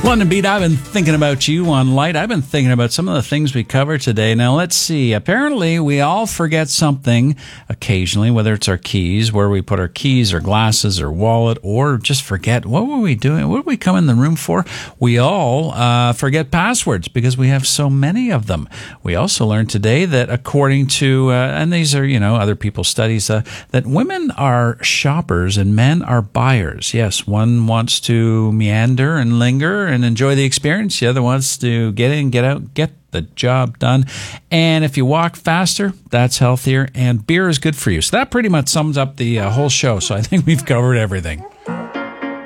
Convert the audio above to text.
London Beat, I've been thinking about you on Light. I've been thinking about some of the things we covered today. Now, let's see. Apparently, we all forget something occasionally, whether it's our keys, where we put our keys or glasses or wallet, or just forget, what were we doing? What did we come in the room for? We all forget passwords because we have so many of them. We also learned today that according to, and these are, other people's studies, that women are shoppers and men are buyers. Yes, one wants to meander and linger and enjoy the experience. The other wants to get in, get out, get the job done. And if you walk faster, that's healthier, and beer is good for you. So that pretty much sums up the whole show. So I think we've covered everything.